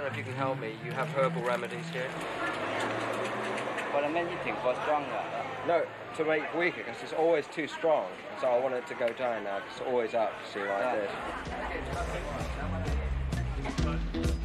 don't know if you can help me. You have herbal remedies here? For the anything for stronger. No, to make weaker, because it's always too strong. So I want it to go down now, 'cause it's always up, see, like this.